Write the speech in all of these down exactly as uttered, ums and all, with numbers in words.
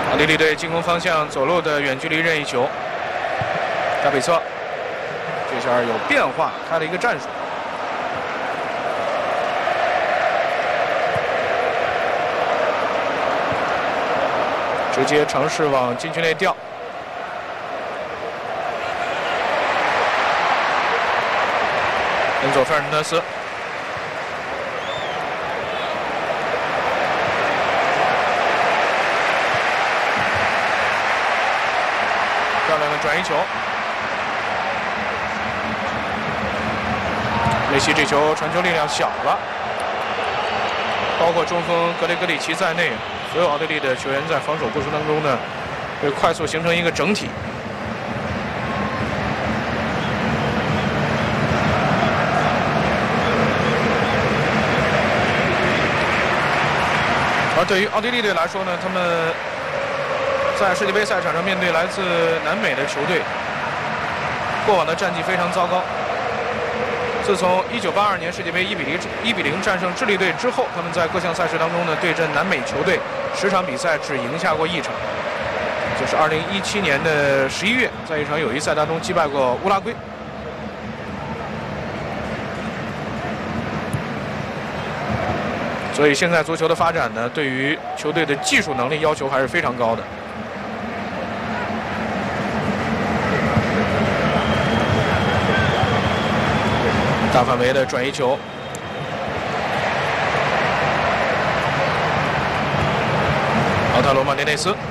奥地利队进攻方向左路的远距离任意球，在北侧，这下有变化，他的一个战术。直接尝试往禁区内吊。恩佐·费尔南德斯。漂亮的转移球。梅西这球传球力量小了，包括中锋格雷格里奇在内。 所有奥地利的球员在防守过程当中呢，会快速形成一个整体。而对于奥地利队来说呢，他们在世界杯赛场上面对来自南美的球队，过往的战绩非常糟糕。 自从一九八二年世界杯一比零一比零战胜智利队之后，他们在各项赛事当中呢对阵南美球队十场比赛只赢下过一场，就是二零一七年的十一月，在一场友谊赛当中击败过乌拉圭。所以现在足球的发展呢，对于球队的技术能力要求还是非常高的。 大范围的转移球，奥塔罗·马丁内斯，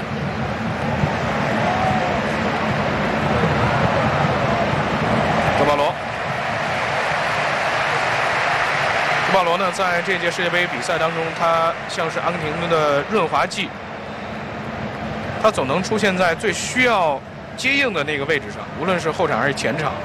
德保罗。德保罗呢，在这届世界杯比赛当中，他像是阿根廷的润滑剂，他总能出现在最需要接应的那个位置上，无论是后场还是前场。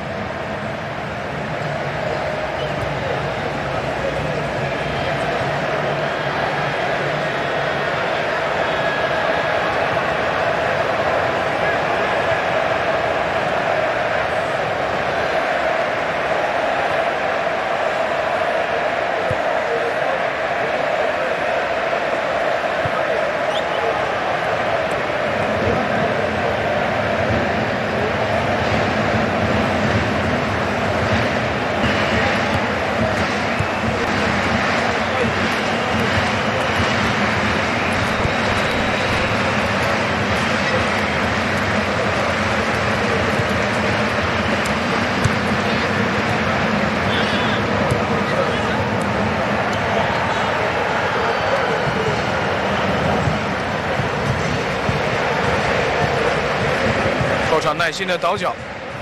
后场耐心的倒脚，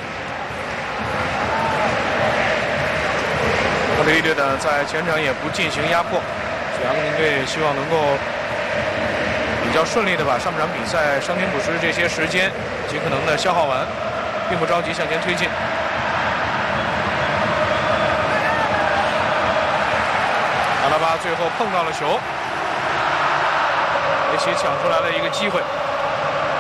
奥地利队呢在前场也不进行压迫，所以阿根廷队希望能够比较顺利的把上半场比赛伤停补时这些时间尽可能的消耗完，并不着急向前推进。阿拉巴最后碰到了球，梅西抢出来了一个机会。